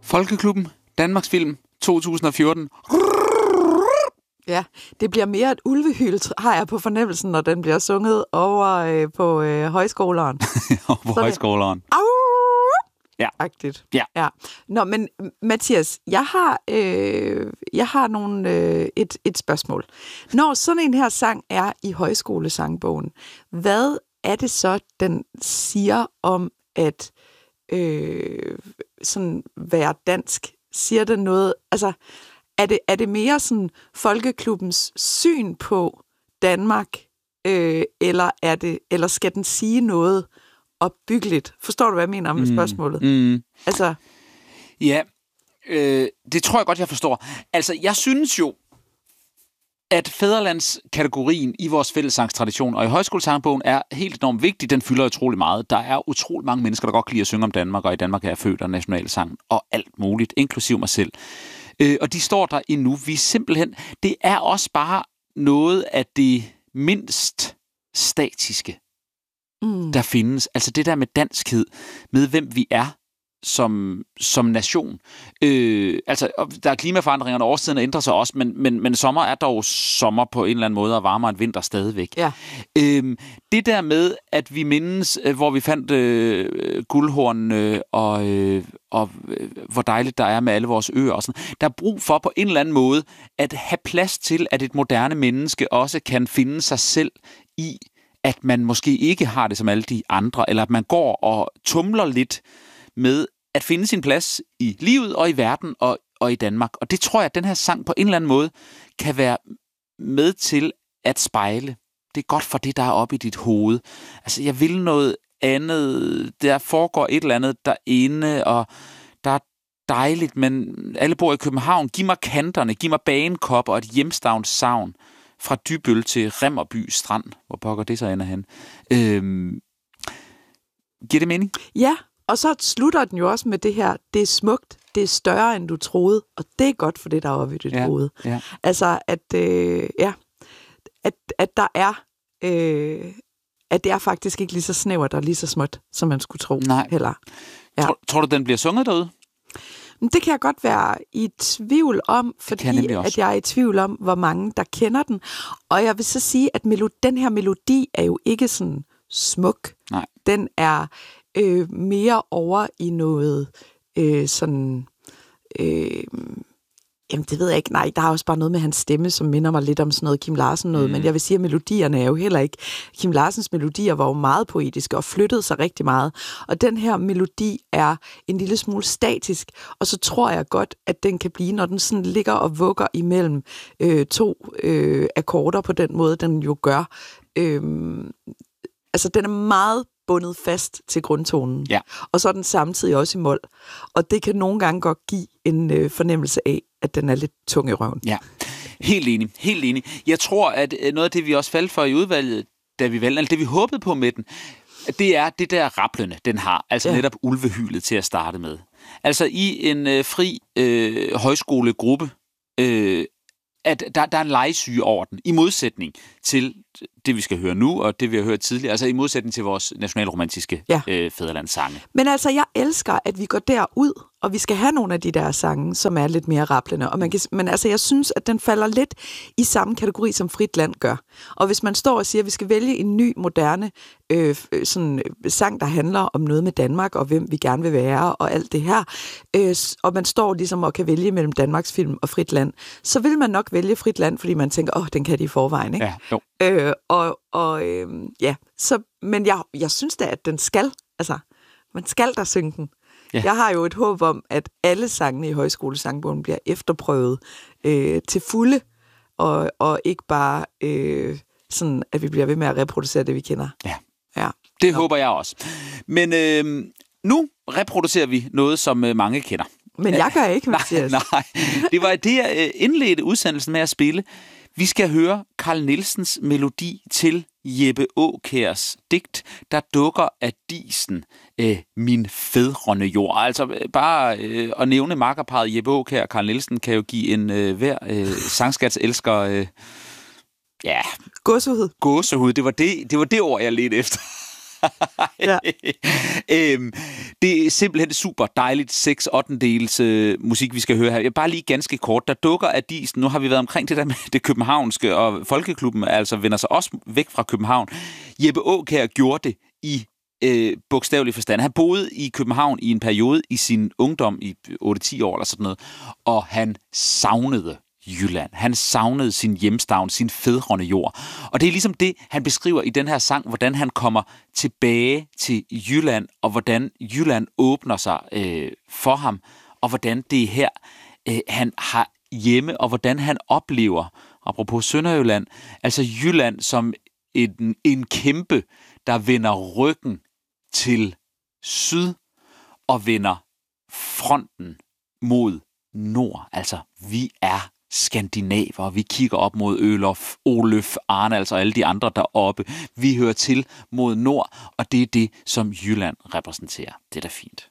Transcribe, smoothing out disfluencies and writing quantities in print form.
Folkeklubben, Danmarks Film, 2014. Ja, det bliver mere et ulvehyl, har jeg på fornemmelsen, når den bliver sunget over på højskoleren. På højskoleren. Ja. Agtigt. Ja. Nå, men Mathias, jeg har et spørgsmål. Når sådan en her sang er i højskolesangbogen, hvad er det så, den siger om at sådan være dansk? Siger det noget? Altså, er det mere sådan folkeklubbens syn på Danmark, eller skal den sige noget opbyggeligt? Forstår du, hvad jeg mener med spørgsmålet? Altså. Ja, det tror jeg godt, jeg forstår. Altså, jeg synes jo, at fædrelandskategorien i vores fællessangstradition og i højskolesangbogen er helt enormt vigtig. Den fylder utrolig meget. Der er utrolig mange mennesker, der godt kan lide at synge om Danmark, og i Danmark er jeg født af nationalsang og alt muligt, inklusiv mig selv. Og de står der endnu. Vi simpelthen, det er også bare noget af det mindst statiske, der findes. Altså det der med danskhed, med hvem vi er som nation. Altså, der er klimaforandringer, og årstiden ændrer sig også, men sommer er dog sommer på en eller anden måde, og varmere end vinter stadigvæk. Ja. Det der med, at vi mindes, hvor vi fandt guldhornene, og hvor dejligt der er med alle vores øer og sådan. Der er brug for på en eller anden måde at have plads til, at et moderne menneske også kan finde sig selv i, at man måske ikke har det som alle de andre, eller at man går og tumler lidt med at finde sin plads i livet og i verden og i Danmark. Og det tror jeg, at den her sang på en eller anden måde kan være med til at spejle. Det er godt for det, der er oppe i dit hoved. Altså, jeg vil noget andet. Der foregår et eller andet derinde, og der er dejligt, men alle bor i København. Giv mig kanterne, giv mig banekopper og et hjemstavnssavn fra Dybøl til Remmerby Strand. Hvor pokker det så ender hen? Giver det mening? Ja, og så slutter den jo også med det her, det er smukt, det er større, end du troede, og det er godt for det, der er oppe i dit hoved. Ja. Altså, at der er, at det er faktisk ikke lige så snævert og lige så småt, som man skulle tro. Nej. Heller. Ja. Tror du, den bliver sunget derude? Det kan jeg godt være i tvivl om, fordi at jeg er i tvivl om, hvor mange der kender den. Og jeg vil så sige, at den her melodi er jo ikke sådan smuk. Nej. Den er mere over i noget sådan. Jamen, det ved jeg ikke. Nej, der er også bare noget med hans stemme, som minder mig lidt om sådan noget Kim Larsen noget. Men jeg vil sige, at melodierne er jo heller ikke. Kim Larsens melodier var jo meget poetiske og flyttede sig rigtig meget. Og den her melodi er en lille smule statisk. Og så tror jeg godt, at den kan blive, når den sådan ligger og vugger imellem to akkorder på den måde, den jo gør. Altså, den er meget bundet fast til grundtonen. Ja. Og så er den samtidig også i mol. Og det kan nogle gange godt give en fornemmelse af, at den er lidt tung i røven. Ja, helt enig. Jeg tror, at noget af det, vi også faldt for i udvalget, da vi valgte, eller det vi håbede på med den, det er det der rablende, den har. Altså netop ulvehylet til at starte med. Altså i en fri højskolegruppe, at der er en legesyge over den, i modsætning til det, vi skal høre nu, og det, vi har hørt tidligere, altså i modsætning til vores nationalromantiske fædrelandssange. Men altså, jeg elsker, at vi går derud, og vi skal have nogle af de der sange, som er lidt mere rablende. Og men altså, jeg synes, at den falder lidt i samme kategori, som Frit Land gør. Og hvis man står og siger, at vi skal vælge en ny, moderne sådan sang, der handler om noget med Danmark, og hvem vi gerne vil være, og alt det her, og man står ligesom og kan vælge mellem Danmarks Film og Frit Land, så vil man nok vælge Frit Land, fordi man tænker, den kan de i forvejen, ikke? Ja, jo. Men jeg synes da, at den skal, altså, man skal da synge den. Ja. Jeg har jo et håb om, at alle sangene i højskolesangbogen bliver efterprøvet til fulde, og ikke bare sådan, at vi bliver ved med at reproducere det, vi kender. Ja. Det håber jeg også. Men nu reproducerer vi noget, som mange kender. Men jeg gør ikke, Mathias. Nej. Det var det, jeg indledte udsendelsen med at spille. Vi skal høre Carl Nielsens melodi til Jeppe Aakjærs digt, der dukker af disen min fædrene jord. Altså bare at nævne makkerparret Jeppe Aakjær og Carl Nielsen kan jo give en hver sangskatselsker gåsehud. Det var det ord, jeg ledte efter. Ja. Det er simpelthen super dejligt 6/8 musik, vi skal høre her. Bare lige ganske kort. Der dukker Adisen. Nu har vi været omkring det der med det københavnske, og Folkeklubben altså vender sig også væk fra København. Jeppe Aakjær gjorde det i bogstavelig forstand. Han boede i København i en periode i sin ungdom, i 8-10 år eller sådan noget, og han savnede Jylland. Han savnede sin hjemstavn, sin fædrende jord. Og det er ligesom det, han beskriver i den her sang, hvordan han kommer tilbage til Jylland, og hvordan Jylland åbner sig for ham, og hvordan det er her, han har hjemme, og hvordan han oplever, apropos Sønderjylland, altså Jylland som en kæmpe, der vender ryggen til syd, og vender fronten mod nord. Altså, vi er skandinaver, og vi kigger op mod Oløf, Arne, altså alle de andre deroppe. Vi hører til mod nord, og det er det, som Jylland repræsenterer. Det er da fint.